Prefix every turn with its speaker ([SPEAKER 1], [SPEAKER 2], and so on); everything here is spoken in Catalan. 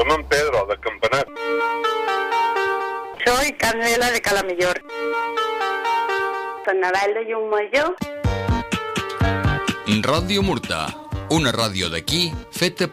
[SPEAKER 1] Som en Pedro, de Campanet.
[SPEAKER 2] Soy Carmela de Calamillor. Sant Naval de Llumajor.
[SPEAKER 3] Ràdio Murta, una ràdio d'aquí feta